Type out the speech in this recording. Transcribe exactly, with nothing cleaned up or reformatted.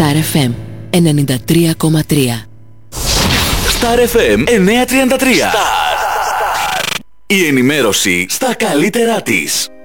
Star εφ εμ ενενήντα τρία κόμμα τρία. Star εφ εμ εννιακόσια τριάντα τρία. Star. Η ενημέρωση στα καλύτερά της.